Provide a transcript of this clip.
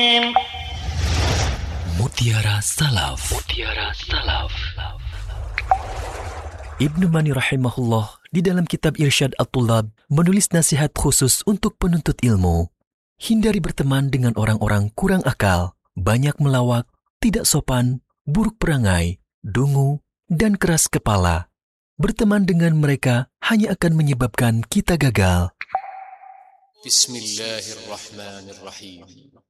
Mutiara Salaf. Mutiara Salaf. Ibnu Mani rahimahullah di dalam kitab Irsyad At-Tullab menulis nasihat khusus untuk penuntut ilmu. Hindari berteman dengan orang-orang kurang akal, banyak melawak, tidak sopan, buruk perangai, dungu, dan keras kepala. Berteman dengan mereka hanya akan menyebabkan kita gagal. Bismillahirrahmanirrahim.